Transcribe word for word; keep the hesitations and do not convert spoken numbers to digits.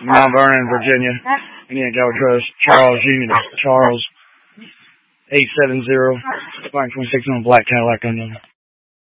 Mount Vernon, Virginia. Indiana Joe Trust, Charles Junior Charles, eight seven zero, five twenty-six on Black Cadillac Unknown.